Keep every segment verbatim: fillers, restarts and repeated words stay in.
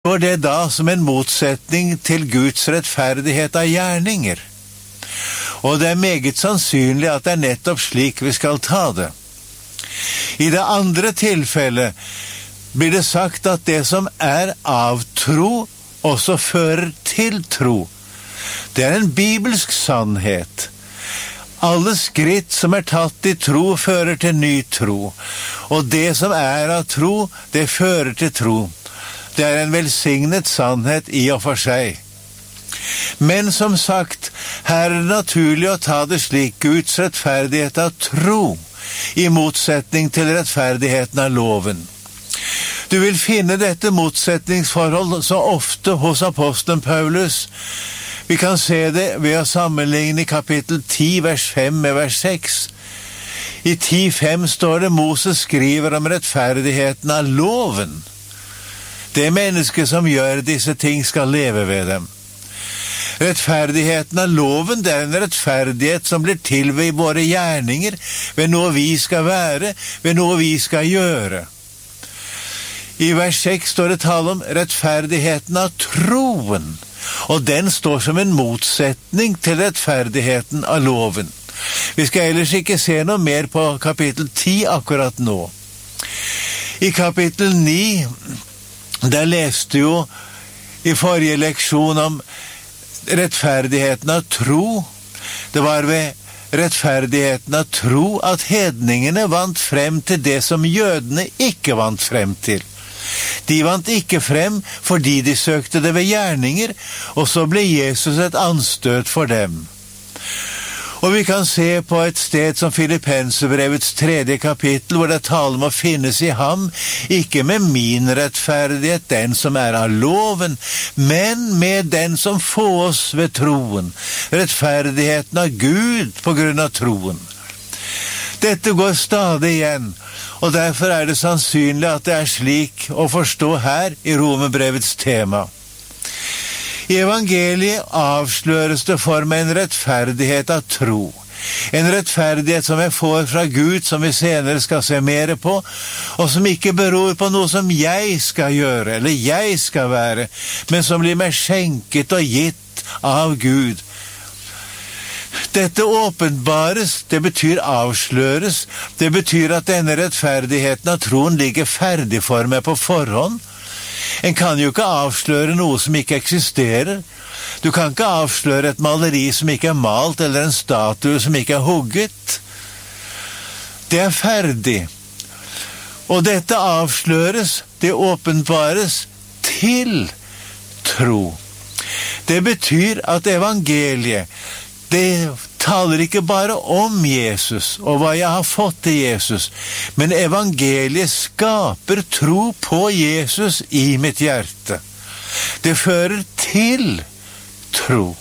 fremstår det da som en motsetning til Guds rettferdighet av gjerninger. Og det er meget sannsynlig at det er nettopp slik vi skal ta det. I det andre tilfellet blir det sagt at det som er av tro, også fører til tro. Det er en bibelsk sannhet. Alle skritt som er tatt i tro fører til ny tro, og det som er av tro, det fører til tro. Det er en velsignet sannhet i og for seg. Men som sagt, her er det naturlig å ta det slik: Guds rettferdighet av tro, i motsetning til rettferdigheten av loven. Du vil finne dette motsetningsforhold så ofte hos apostelen Paulus. Vi kan se det ved å sammenligne kapittel ti, vers fem med vers seks. I ti fem står det: Moses skriver om rettferdigheten av loven. Det menneske som gjør disse ting skal leve ved dem. Rettferdigheten av loven, det er en rettferdighet som blir til ved våre gjerninger, ved noe vi skal være, ved noe vi skal gjøre. I vers seks står det tale om rettferdigheten av troen, og den står som en motsetning til rettferdigheten av loven. Vi skal ellers ikke se noe mer på kapittel ti akkurat nå. I kapittel ni, der leste jo i forrige leksjon om rettferdigheten av tro. Det var ved rettferdigheten av tro at hedningene vant frem til det som jødene ikke vant frem til. De vant ikke frem fordi de søkte det ved gjerninger, og så ble Jesus et anstøt for dem. Og vi kan se på et sted som Filippenserbrevets tredje kapittel, hvor det taler om å finnes i ham, ikke med min rettferdighet, den som er av loven, men med den som fås ved troen, rettferdigheten av Gud på grunn av troen. Dette går stadig igjen, og derfor er det sannsynlig at det er slik å forstå her i Romerbrevets tema. I evangeliet avsløres det for meg en rettferdighet av tro. En rettferdighet som jeg får fra Gud, som vi senere skal se mer på, og som ikke beror på noe som jeg skal gjøre, eller jeg skal være, men som blir meg skjenket og gitt av Gud. Dette åpenbares, det betyr avsløres, det betyr at denne rettferdigheten av troen ligger ferdig for meg på forhånd. En kan jo ikke avsløre noe som ikke eksisterer. Du kan ikke avsløre et maleri som ikke er malt, eller en statue som ikke er hugget. Det er ferdig. Og dette avsløres, det åpenbares til tro. Det betyr at evangeliet, det taler ikke bare om Jesus og hva jeg har fått til Jesus, men evangeliet skaper tro på Jesus i mitt hjerte. Det fører til tro.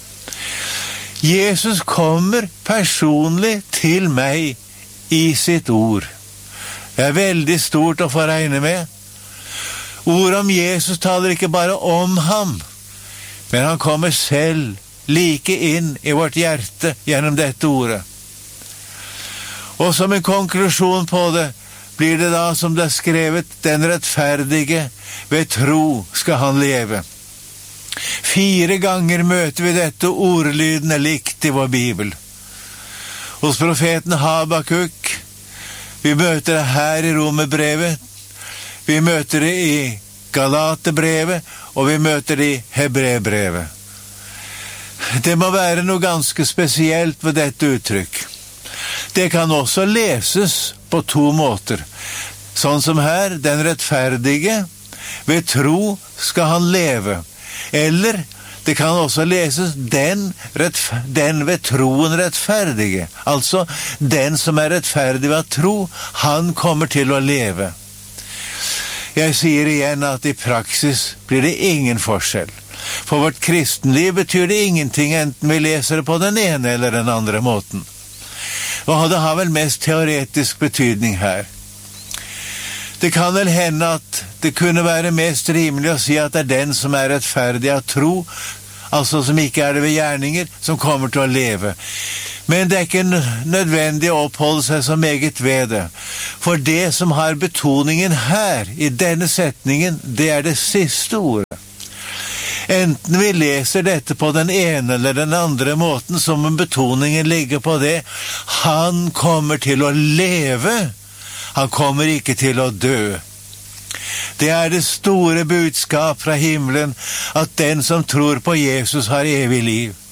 Jesus kommer personlig til meg i sitt ord. Det er veldig stort å få regne med. Ordet om Jesus taler ikke bare om ham, men han kommer selv like inn i vårt hjerte gjennom dette ordet. Og som en konklusjon på det, blir det da som det er skrevet: den rettferdige ved tro skal han leve. Fire ganger møter vi dette ordlydende likt i vår Bibel. Hos profeten Habakuk, vi møter det her i Romerbrevet, vi møter det i Galaterbrevet, og vi møter det i Hebreerbrevet. Det må være noe ganske spesielt ved dette uttrykk. Det kan også leses på to måter. Sånn som her: den rettferdige, ved tro skal han leve. Eller det kan også leses: den, den ved troen rettferdige. Altså, den som er rettferdig ved tro, han kommer til å leve. Jeg sier igjen at i praksis blir det ingen forskjell. For vårt kristenliv betyr det ingenting enten vi leser det på den ene eller den andre måten. Og det har vel mest teoretisk betydning her. Det kan vel hende at det kunne være mest rimelig å si at det er den som er rettferdig av tro, altså som ikke er det ved gjerninger, som kommer til å leve. Men det er ikke nødvendig å oppholde seg så meget ved det. For det som har betoningen her, i denne setningen, det er det siste ordet. Enten vi leser dette på den ene eller den andre måten, som betoningen ligger på det, han kommer til å leve, han kommer ikke til å dø. Det er det store budskap fra himmelen, at den som tror på Jesus har evig liv.